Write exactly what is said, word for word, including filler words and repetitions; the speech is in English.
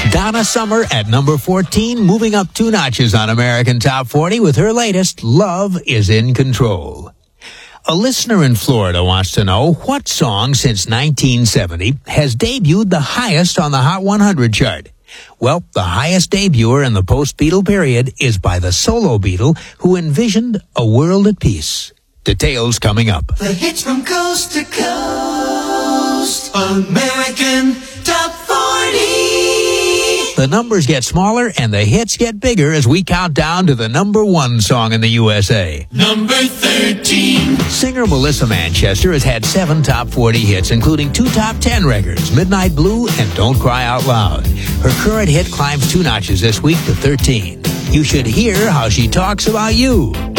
Donna Summer at number fourteen, moving up two notches on American Top forty with her latest, Love is in Control. A listener in Florida wants to know what song since nineteen seventy has debuted the highest on the Hot one hundred chart. Well, the highest debuter in the post-Beatle period is by the solo Beatle who envisioned a world at peace. Details coming up. The hits from coast to coast, American Top forty. The numbers get smaller and the hits get bigger as we count down to the number one song in the U S A. Number thirteen. Singer Melissa Manchester has had seven top forty hits, including two top ten records, Midnight Blue and Don't Cry Out Loud. Her current hit climbs two notches this week to thirteen. You should hear how she talks about you.